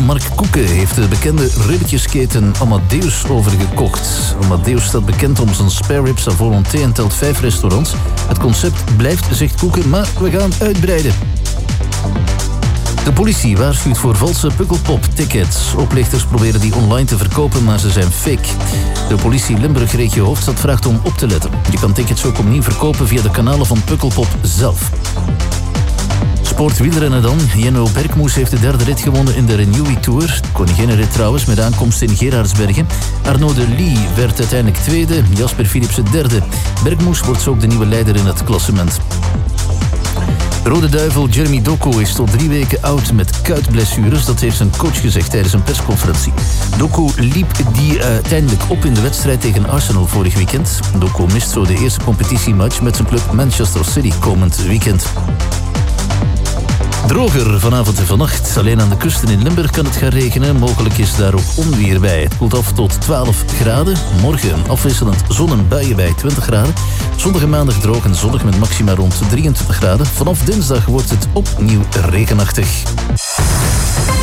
Mark Koeken heeft de bekende ribbetjesketen Amadeus overgekocht. Amadeus staat bekend om zijn spare ribs à volonté en telt 5 restaurants. Het concept blijft, zegt Koeken, maar we gaan uitbreiden. De politie waarschuwt voor valse Pukkelpop-tickets. Oplichters proberen die online te verkopen, maar ze zijn fake. De politie Limburg-regio Hoofdstad vraagt om op te letten. Je kan tickets ook opnieuw verkopen via de kanalen van Pukkelpop zelf. Sportwielrennen dan. Jenno Berkmoes heeft de 3e rit gewonnen in de Renewy Tour. Koninginnenrit trouwens, met aankomst in Gerardsbergen. Arnaud de Lie werd uiteindelijk 2e, Jasper Philipsen 3e. Berkmoes wordt zo ook de nieuwe leider in het klassement. Rode Duivel Jeremy Doku is tot 3 weken oud met kuitblessures. Dat heeft zijn coach gezegd tijdens een persconferentie. Doku liep die uiteindelijk op in de wedstrijd tegen Arsenal vorig weekend. Doku mist zo de eerste competitiematch met zijn club Manchester City komend weekend. Droger vanavond en vannacht. Alleen aan de kusten in Limburg kan het gaan regenen. Mogelijk is daar ook onweer bij. Het koelt af tot 12 graden. Morgen afwisselend zon en buien bij 20 graden. Zondag en maandag droog en zonnig met maxima rond 23 graden. Vanaf dinsdag wordt het opnieuw regenachtig.